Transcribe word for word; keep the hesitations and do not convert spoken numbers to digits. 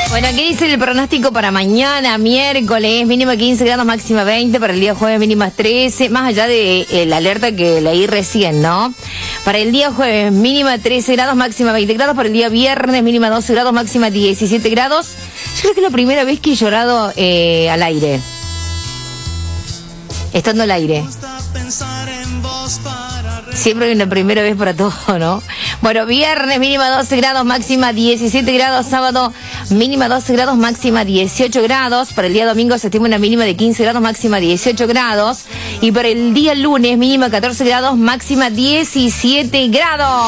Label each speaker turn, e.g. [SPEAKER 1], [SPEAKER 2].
[SPEAKER 1] Bueno, aquí dice el pronóstico para mañana, miércoles, mínima quince grados, máxima veinte, para el día jueves mínima trece, más allá de eh, la alerta que leí recién, ¿no? Para el día jueves mínima trece grados, máxima veinte grados, para el día viernes mínima doce grados, máxima diecisiete grados. Yo creo que es la primera vez que he llorado eh, al aire. Estando al aire. Siempre hay una primera vez para todo, ¿no? Bueno, viernes mínima doce grados, máxima diecisiete grados. Sábado mínima doce grados, máxima dieciocho grados. Para el día domingo se estima una mínima de quince grados, máxima dieciocho grados. Y para el día lunes mínima catorce grados, máxima diecisiete grados.